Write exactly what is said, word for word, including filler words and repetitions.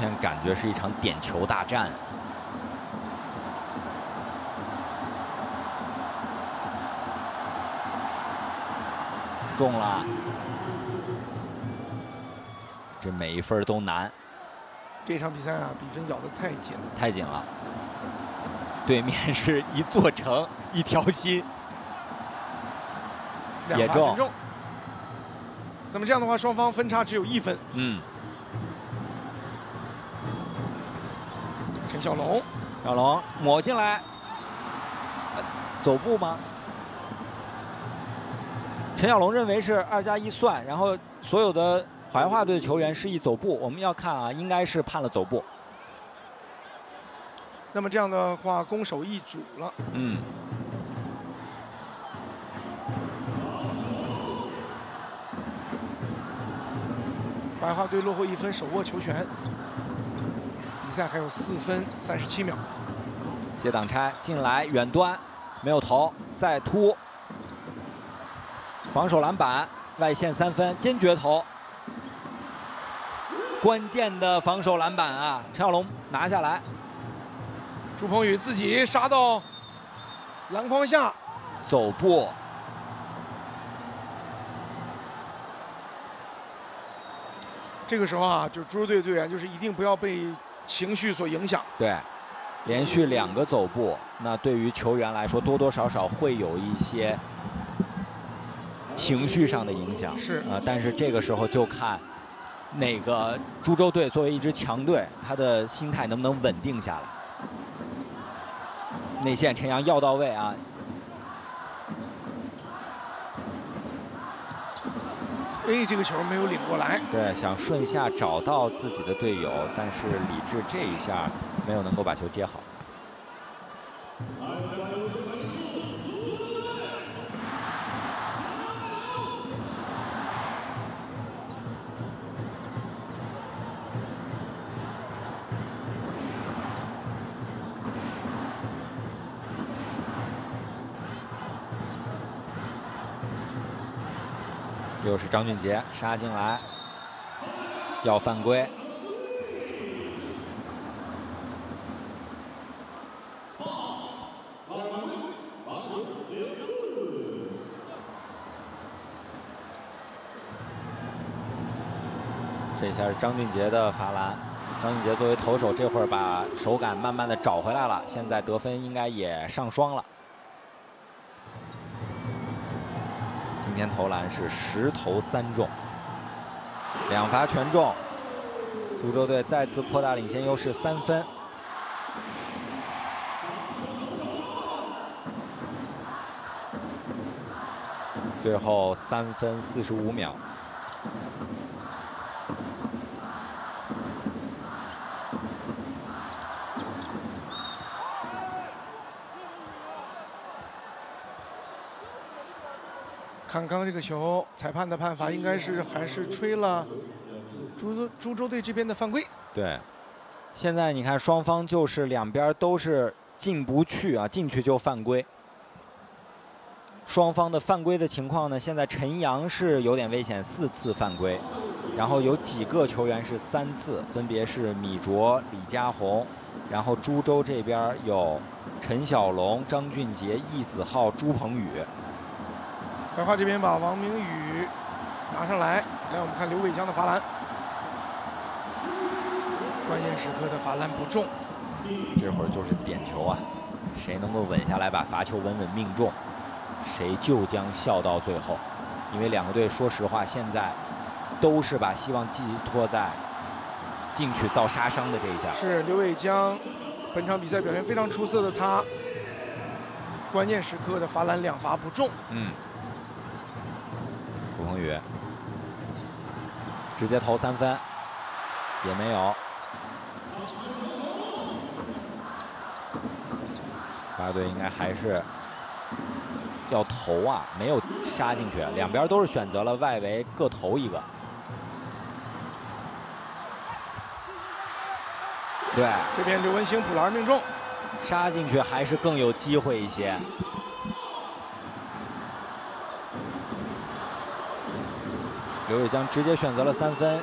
全感觉是一场点球大战。中了，这每一分都难。 这场比赛啊，比分咬得太紧了， 太紧了。对面是一座城，一条心，也中。 中。那么这样的话，双方分差只有一分。 嗯。 陈小龙， 小龙抹进来，走步吗？陈小龙认为是二加一算，然后所有的怀化队的球员示意走步。我们要看啊，应该是判了走步。 那么这样的话，攻守易主了。 嗯。 怀化队落后一分，手握球权。比赛还有四分三十七秒。 接挡拆进来，远端没有投，再突。防守篮板，外线三分，坚决投。关键的防守篮板啊，陈小龙拿下来。 朱鹏宇自己杀到篮筐下， 走步。 这个时候啊，就是猪肉队队员就是一定不要被情绪所影响。 对，连续两个走步，那对于球员来说，多多少少会有一些情绪上的影响。 是啊、呃，但是这个时候就看哪个株洲队作为一支强队，他的心态能不能稳定下来。内线陈阳要到位啊！ 哎，这个球没有领过来。 对，想顺下找到自己的队友，但是李志这一下没有能够把球接好。又是张俊杰杀进来，要犯规。这下是张俊杰的罚篮。张俊杰作为投手，这会儿把手感慢慢的找回来了，现在得分应该也上双了。今天投篮是十投三中，两罚全中。株洲队再次扩大领先优势三分。最后三分四十五秒。 看刚刚这个球，裁判的判罚应该是还是吹了株洲株洲队这边的犯规。 对，现在你看双方就是两边都是进不去啊，进去就犯规。双方的犯规的情况呢，现在陈阳是有点危险，四次犯规，然后有几个球员是三次，分别是米卓、李佳宏，然后株洲这边有陈小龙、张俊杰、易子浩、朱鹏宇。 怀化这边把王明宇拿上来，来我们看刘伟江的罚篮，关键时刻的罚篮不中， 这会儿就是点球啊，谁能够稳下来把罚球稳稳命中，谁就将笑到最后。因为两个队说实话现在都是把希望寄托在进去造杀伤的这一下。 是刘伟江本场比赛表现非常出色的他，关键时刻的罚篮两罚不中。 嗯。朱鹏宇直接投三分，也没有。华队应该还是要投啊，没有杀进去，两边都是选择了外围各投一个。对， 这边刘文星补篮命中， 杀进去还是更有机会一些。刘伟江直接选择了三分，